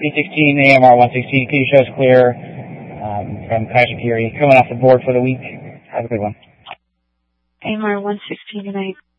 316 AMR 116. Can you show us clear from Kajikiri coming off the board for the week? Have a good one. AMR 116 tonight.